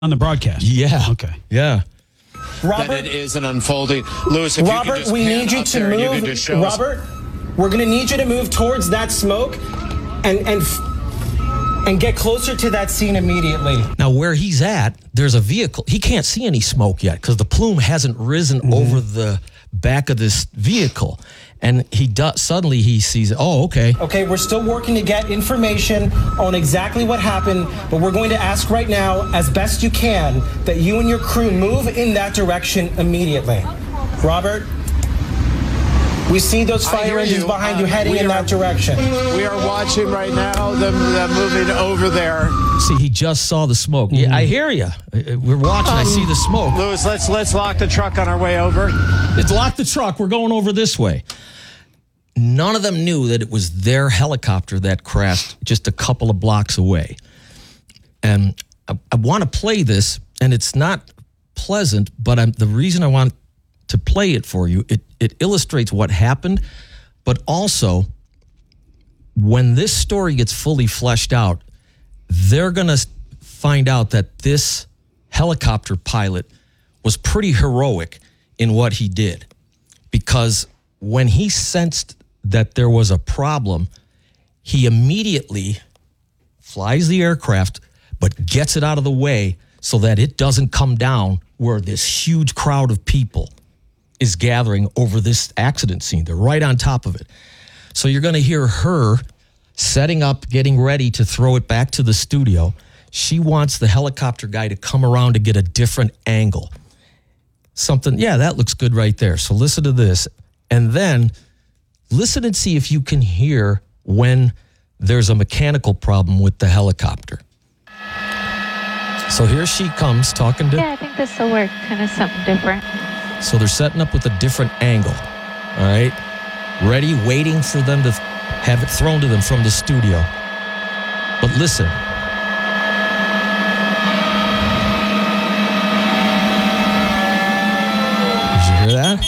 on the broadcast. Yeah. Okay. Yeah. Robert, that it is an unfolding. Lewis, if Robert, you could just we pan need you up to there, you move. could just show us. Robert, we're going to need you to move towards that smoke and get closer to that scene immediately. Now, where he's at, there's a vehicle. He can't see any smoke yet because the plume hasn't risen over the back of this vehicle. And suddenly he sees it. Oh, okay. Okay, we're still working to get information on exactly what happened, but we're going to ask right now, as best you can, that you and your crew move in that direction immediately. Robert, we see those I fire hear engines you. behind you heading in that direction. We are watching right now them moving over there. See, he just saw the smoke. Yeah, I hear you. We're watching. I see the smoke. Lewis, let's lock the truck on our way over. It's lock the truck. We're going over this way. None of them knew that it was their helicopter that crashed just a couple of blocks away. And I want to play this, and it's not pleasant, but the reason I want to play it for you, it illustrates what happened, but also when this story gets fully fleshed out, they're going to find out that this helicopter pilot was pretty heroic in what he did, because when he sensed that there was a problem, he immediately flies the aircraft, but gets it out of the way so that it doesn't come down where this huge crowd of people is gathering over this accident scene. They're right on top of it. So you're going to hear her setting up, getting ready to throw it back to the studio. She wants the helicopter guy to come around to get a different angle. Something, yeah, that looks good right there. So listen to this. And then listen and see if you can hear when there's a mechanical problem with the helicopter. So here she comes talking to... Yeah, I think this will work. Kind of something different. So they're setting up with a different angle. All right? Ready, waiting for them to have it thrown to them from the studio. But listen. Did you hear that?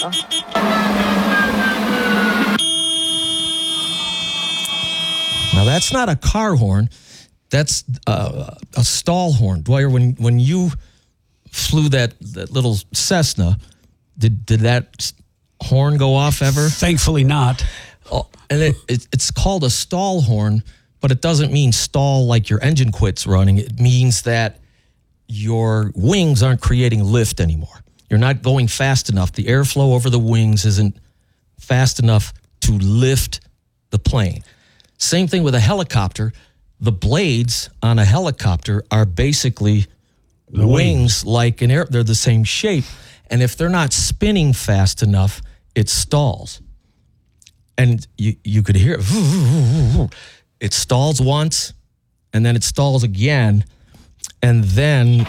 Now, that's not a car horn. That's a stall horn. Dwyer, when you flew that little Cessna, did that horn go off ever? Thankfully not. Oh, and it's called a stall horn, but it doesn't mean stall like your engine quits running. It means that your wings aren't creating lift anymore. You're not going fast enough. The airflow over the wings isn't fast enough to lift the plane. Same thing with a helicopter. The blades on a helicopter are basically wings like an air. They're the same shape. And if they're not spinning fast enough, it stalls. And you could hear it. It stalls once, and then it stalls again. And then...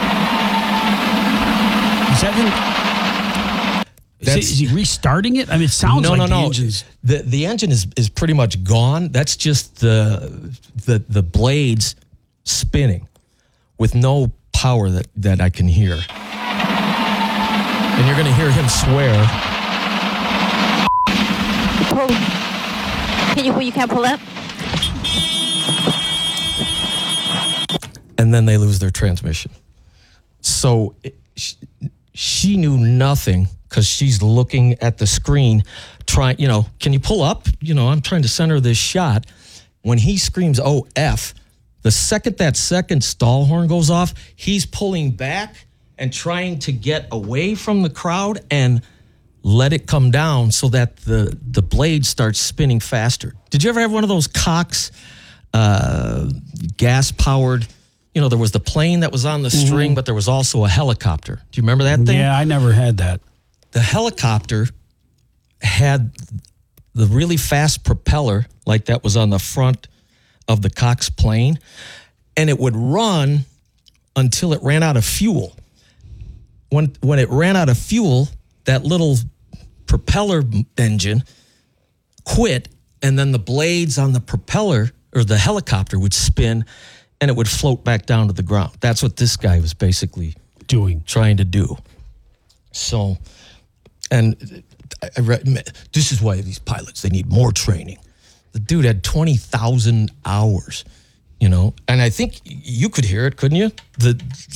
Is he restarting it? I mean, it sounds like the engine's... The engine is pretty much gone. That's just the blades spinning with no power that I can hear. And you're going to hear him swear. Pull. You can't pull up? And then they lose their transmission. So she knew nothing because she's looking at the screen, trying, can you pull up? I'm trying to center this shot. When he screams, "Oh, F," the second that second stall horn goes off, he's pulling back and trying to get away from the crowd and let it come down so that the blade starts spinning faster. Did you ever have one of those Cox gas-powered? There was the plane that was on the string, but there was also a helicopter. Do you remember that thing? Yeah, I never had that. The helicopter had the really fast propeller like that was on the front of the Cox plane, and it would run until it ran out of fuel. When it ran out of fuel, that little propeller engine quit, and then the blades on the propeller or the helicopter would spin, and it would float back down to the ground. That's what this guy was basically trying to do. So, and I read, this is why these pilots, they need more training. The dude had 20,000 hours, and I think you could hear it, couldn't you?